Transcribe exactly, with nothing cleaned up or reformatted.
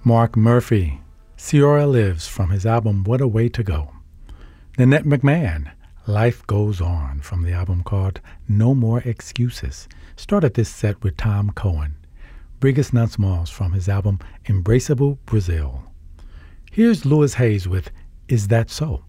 Mark Murphy, Ciara Lives from his album What a Way to Go. Nanette McMahon, Life Goes On from the album called No More Excuses. Started this set with Tom Cohen. Brigus Nunsmalls from his album Embraceable Brazil. Here's Louis Hayes with Is That So?